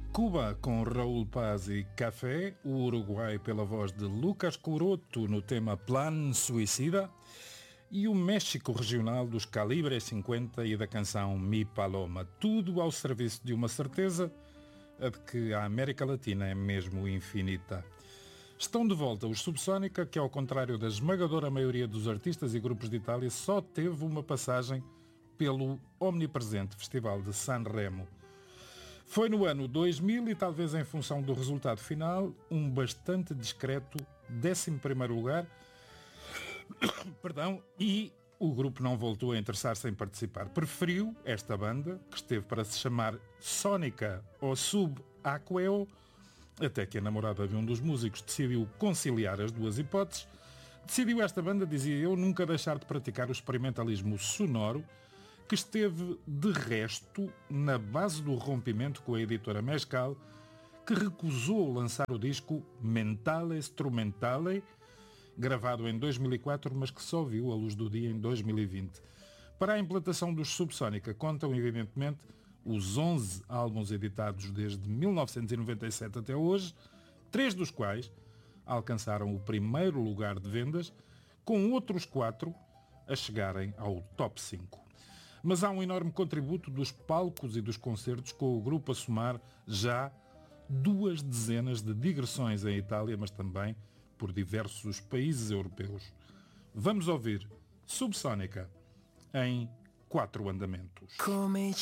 Cuba com Raul Paz e Café, o Uruguai pela voz de Lucas Couroto no tema Plan Suicida e o México regional dos Calibres 50 e da canção Mi Paloma. Tudo ao serviço de uma certeza, a de que a América Latina é mesmo infinita. Estão de volta os Subsónica, que ao contrário da esmagadora maioria dos artistas e grupos de Itália, só teve uma passagem pelo omnipresente Festival de Sanremo. Foi no ano 2000 e talvez em função do resultado final, um bastante discreto 11º lugar, e o grupo não voltou a interessar-se em participar. Preferiu esta banda, que esteve para se chamar Sónica ou Sub-Aqueo, até que a namorada de um dos músicos decidiu conciliar as duas hipóteses. Decidiu esta banda, dizia eu, nunca deixar de praticar o experimentalismo sonoro, que esteve, de resto, na base do rompimento com a editora Mescal, que recusou lançar o disco Mentale Strumentale, gravado em 2004, mas que só viu a luz do dia em 2020. Para a implantação dos Subsónica contam, evidentemente, os 11 álbuns editados desde 1997 até hoje, 3 dos quais alcançaram o primeiro lugar de vendas, com outros 4 a chegarem ao top 5. Mas há um enorme contributo dos palcos e dos concertos, com o grupo a somar já 2 dezenas de digressões em Itália, mas também por diversos países europeus. Vamos ouvir Subsónica em 4 andamentos.